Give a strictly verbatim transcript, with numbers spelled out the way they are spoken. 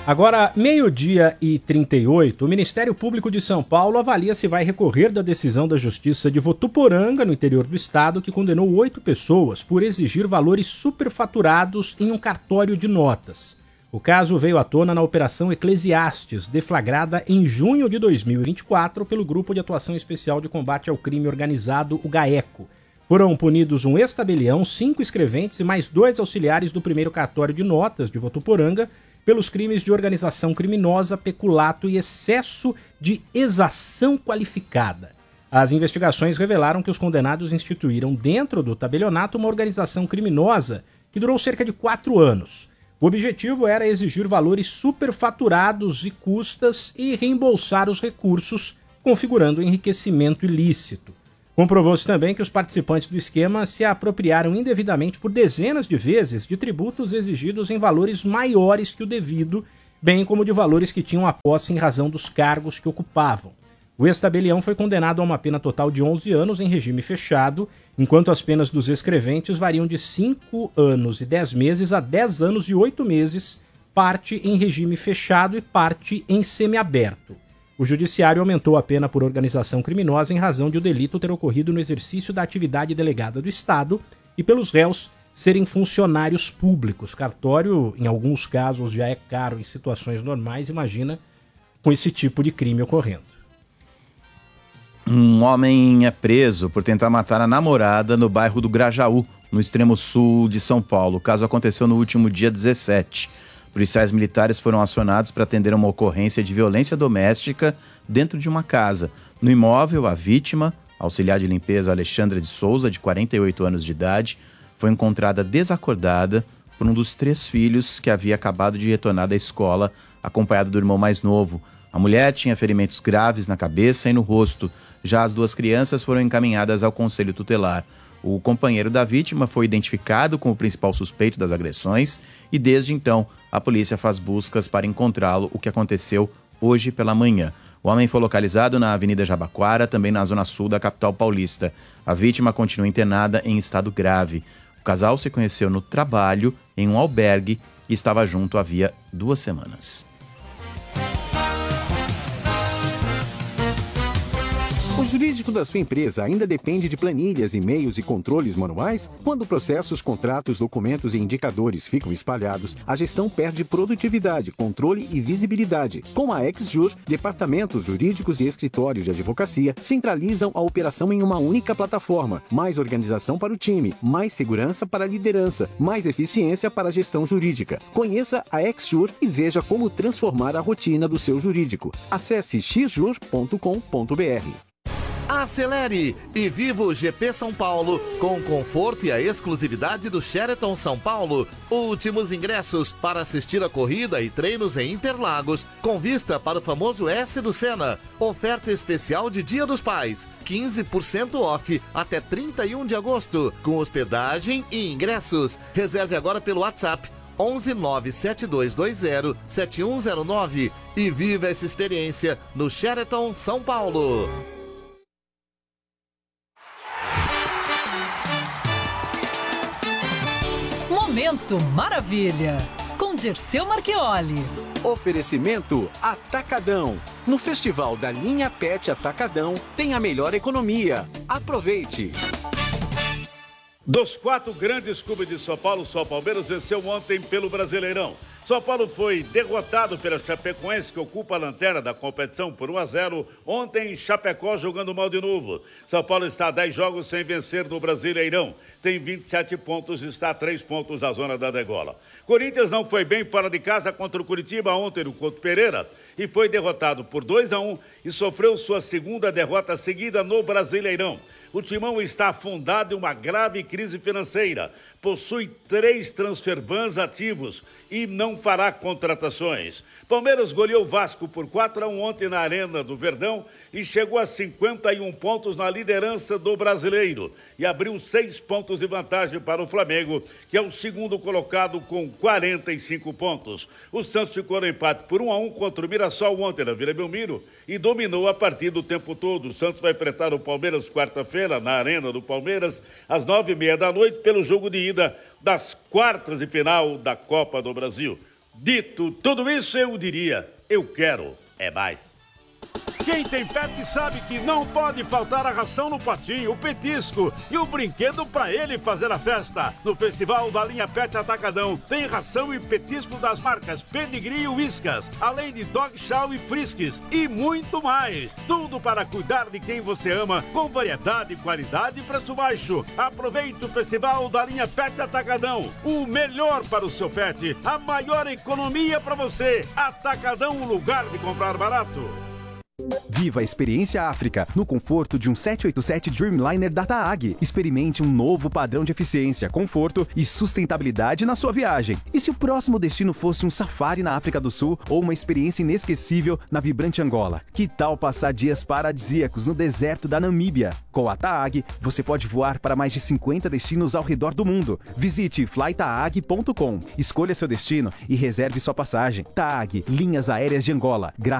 Agora, meio-dia e trinta e oito, o Ministério Público de São Paulo avalia se vai recorrer da decisão da Justiça de Votuporanga, no interior do estado, que condenou oito pessoas por exigir valores superfaturados em um cartório de notas. O caso veio à tona na Operação Eclesiastes, deflagrada em junho de dois mil e vinte e quatro pelo Grupo de Atuação Especial de Combate ao Crime Organizado, o GAECO. Foram punidos um ex-tabelião, cinco escreventes e mais dois auxiliares do primeiro cartório de notas de Votuporanga, pelos crimes de organização criminosa, peculato e excesso de exação qualificada. As investigações revelaram que os condenados instituíram dentro do tabelionato uma organização criminosa que durou cerca de quatro anos. O objetivo era exigir valores superfaturados e custas e reembolsar os recursos, configurando enriquecimento ilícito. Comprovou-se também que os participantes do esquema se apropriaram indevidamente por dezenas de vezes de tributos exigidos em valores maiores que o devido, bem como de valores que tinham a posse em razão dos cargos que ocupavam. O ex-tabelião foi condenado a uma pena total de onze anos em regime fechado, enquanto as penas dos escreventes variam de cinco anos e dez meses a dez anos e oito meses, parte em regime fechado e parte em semiaberto. O judiciário aumentou a pena por organização criminosa em razão de o delito ter ocorrido no exercício da atividade delegada do Estado e pelos réus serem funcionários públicos. Cartório, em alguns casos, já é caro em situações normais, imagina com esse tipo de crime ocorrendo. Um homem é preso por tentar matar a namorada no bairro do Grajaú, no extremo sul de São Paulo. O caso aconteceu no último dia dezessete. Policiais militares foram acionados para atender uma ocorrência de violência doméstica dentro de uma casa. No imóvel, a vítima, auxiliar de limpeza Alexandra de Souza, de quarenta e oito anos de idade, foi encontrada desacordada por um dos três filhos que havia acabado de retornar da escola, acompanhado do irmão mais novo. A mulher tinha ferimentos graves na cabeça e no rosto. Já as duas crianças foram encaminhadas ao conselho tutelar. O companheiro da vítima foi identificado como o principal suspeito das agressões e, desde então, a polícia faz buscas para encontrá-lo, o que aconteceu hoje pela manhã. O homem foi localizado na Avenida Jabaquara, também na zona sul da capital paulista. A vítima continua internada em estado grave. O casal se conheceu no trabalho, em um albergue, e estava junto havia duas semanas. O jurídico da sua empresa ainda depende de planilhas, e-mails e controles manuais? Quando processos, contratos, documentos e indicadores ficam espalhados, a gestão perde produtividade, controle e visibilidade. Com a XJur, departamentos jurídicos e escritórios de advocacia centralizam a operação em uma única plataforma. Mais organização para o time, mais segurança para a liderança, mais eficiência para a gestão jurídica. Conheça a XJur e veja como transformar a rotina do seu jurídico. Acesse x jur ponto com ponto b r. Acelere e viva o G P São Paulo com o conforto e a exclusividade do Sheraton São Paulo. Últimos ingressos para assistir a corrida e treinos em Interlagos, com vista para o famoso S do Senna. Oferta especial de Dia dos Pais, quinze por cento off até trinta e um de agosto, com hospedagem e ingressos. Reserve agora pelo WhatsApp onze nove sete dois dois zero sete um zero nove e viva essa experiência no Sheraton São Paulo. Momento Maravilha, com Dirceu Marchioli. Oferecimento Atacadão. No Festival da Linha Pet Atacadão tem a melhor economia. Aproveite! Dos quatro grandes clubes de São Paulo, só o Palmeiras venceu ontem pelo Brasileirão. São Paulo foi derrotado pela Chapecoense, que ocupa a lanterna da competição por um a zero. Ontem em Chapecó jogando mal de novo. São Paulo está a dez jogos sem vencer no Brasileirão. Tem vinte e sete pontos e está a três pontos da zona da degola. Corinthians não foi bem fora de casa contra o Curitiba ontem no Couto Pereira e foi derrotado por dois a um e sofreu sua segunda derrota seguida no Brasileirão. O Timão está afundado em uma grave crise financeira, possui três transferbans ativos e não fará contratações. Palmeiras goleou o Vasco por quatro a um ontem na Arena do Verdão e chegou a cinquenta e um pontos na liderança do Brasileiro e abriu seis pontos de vantagem para o Flamengo, que é o segundo colocado com quarenta e cinco pontos. O Santos ficou no empate por um a um contra o Mirassol ontem na Vila Belmiro e dominou a partida o tempo todo. O Santos vai enfrentar o Palmeiras quarta-feira na Arena do Palmeiras às nove e meia da noite pelo jogo de ida das quartas de final da Copa do Brasil. Dito tudo isso, eu diria, eu quero é mais. Quem tem pet sabe que não pode faltar a ração no patinho, o petisco e o brinquedo para ele fazer a festa. No Festival da Linha Pet Atacadão tem ração e petisco das marcas Pedigree e Whiskas, além de Dog Chow e Friskies e muito mais. Tudo para cuidar de quem você ama, com variedade, qualidade e preço baixo. Aproveite o Festival da Linha Pet Atacadão, o melhor para o seu pet, a maior economia para você. Atacadão, o lugar de comprar barato. Viva a experiência África no conforto de um sete oito sete Dreamliner da TAG. Experimente um novo padrão de eficiência, conforto e sustentabilidade na sua viagem. E se o próximo destino fosse um safari na África do Sul ou uma experiência inesquecível na vibrante Angola? Que tal passar dias paradisíacos no deserto da Namíbia? Com a TAG, você pode voar para mais de cinquenta destinos ao redor do mundo. Visite fly taag ponto com, escolha seu destino e reserve sua passagem. TAG, Linhas Aéreas de Angola.